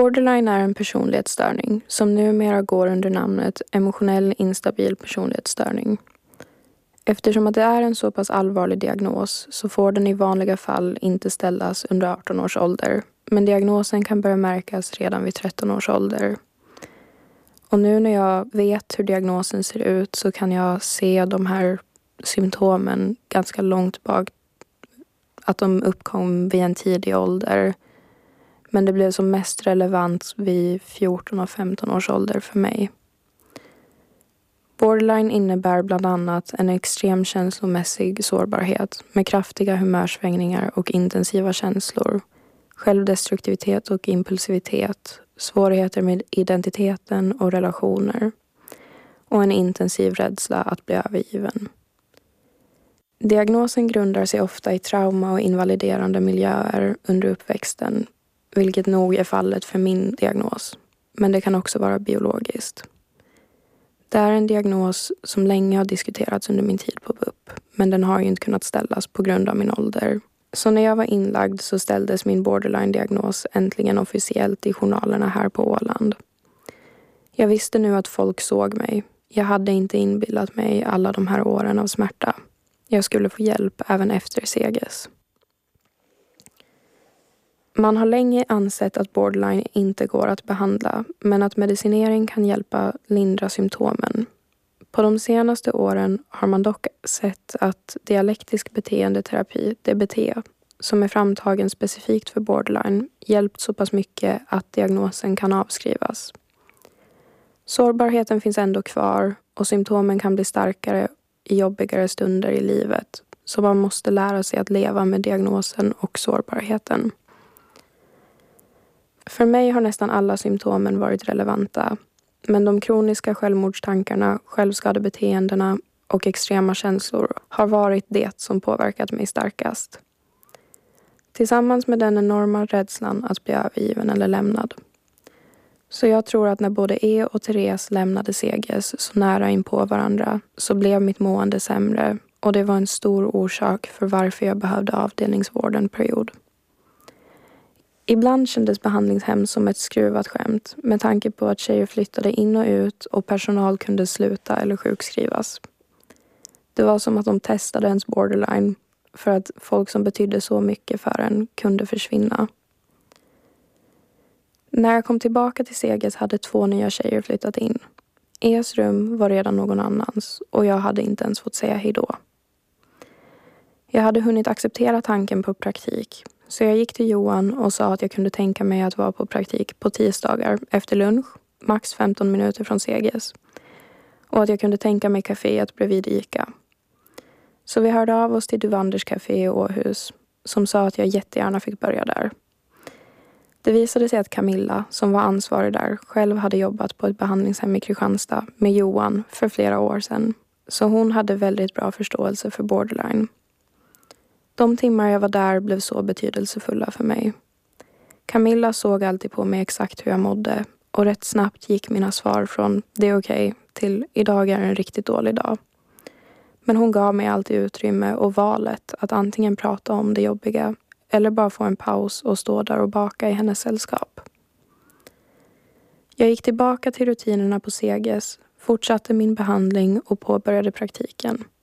Borderline är en personlighetsstörning som numera går under namnet emotionell instabil personlighetsstörning. Eftersom att det är en så pass allvarlig diagnos så får den i vanliga fall inte ställas under 18 års ålder, men diagnosen kan börja märkas redan vid 13 års ålder. Och nu när jag vet hur diagnosen ser ut så kan jag se de här symptomen ganska långt bak, att de uppkom vid en tidig ålder. Men det blev som mest relevant vid 14 och 15 års ålder för mig. Borderline innebär bland annat en extrem känslomässig sårbarhet med kraftiga humörsvängningar och intensiva känslor, självdestruktivitet och impulsivitet, svårigheter med identiteten och relationer och en intensiv rädsla att bli övergiven. Diagnosen grundar sig ofta i trauma och invaliderande miljöer under uppväxten, vilket nog är fallet för min diagnos, men det kan också vara biologiskt. Det är en diagnos som länge har diskuterats under min tid på BUP, men den har ju inte kunnat ställas på grund av min ålder. Så när jag var inlagd så ställdes min borderline-diagnos äntligen officiellt i journalerna här på Åland. Jag visste nu att folk såg mig. Jag hade inte inbillat mig alla de här åren av smärta. Jag skulle få hjälp även efter CGS. Man har länge ansett att borderline inte går att behandla, men att medicinering kan hjälpa lindra symptomen. På de senaste åren har man dock sett att dialektisk beteendeterapi, DBT, som är framtagen specifikt för borderline, hjälpt så pass mycket att diagnosen kan avskrivas. Sårbarheten finns ändå kvar och symptomen kan bli starkare i jobbigare stunder i livet, så man måste lära sig att leva med diagnosen och sårbarheten. För mig har nästan alla symptomen varit relevanta, men de kroniska självmordstankarna, självskadebeteendena och extrema känslor har varit det som påverkat mig starkast. Tillsammans med den enorma rädslan att bli övergiven eller lämnad. Så jag tror att när både och Therese lämnade CGS så nära in på varandra så blev mitt mående sämre, och det var en stor orsak för varför jag behövde avdelningsvård en period. Ibland kändes behandlingshem som ett skruvat skämt med tanke på att tjejer flyttade in och ut och personal kunde sluta eller sjukskrivas. Det var som att de testade ens borderline för att folk som betydde så mycket för en kunde försvinna. När jag kom tillbaka till CGS hade 2 nya tjejer flyttat in. E's rum var redan någon annans och jag hade inte ens fått säga hejdå. Jag hade hunnit acceptera tanken på praktik. Så jag gick till Johan och sa att jag kunde tänka mig att vara på praktik på tisdagar efter lunch, max 15 minuter från CGS. Och att jag kunde tänka mig kaféet bredvid ICA. Så vi hörde av oss till Duvanders café i Åhus, som sa att jag jättegärna fick börja där. Det visade sig att Camilla, som var ansvarig där, själv hade jobbat på ett behandlingshem i Kristianstad med Johan för flera år sedan. Så hon hade väldigt bra förståelse för borderline. De timmar jag var där blev så betydelsefulla för mig. Camilla såg alltid på mig exakt hur jag mådde och rätt snabbt gick mina svar från det är okej till idag är en riktigt dålig dag. Men hon gav mig alltid utrymme och valet att antingen prata om det jobbiga eller bara få en paus och stå där och baka i hennes sällskap. Jag gick tillbaka till rutinerna på CGS, fortsatte min behandling och påbörjade praktiken.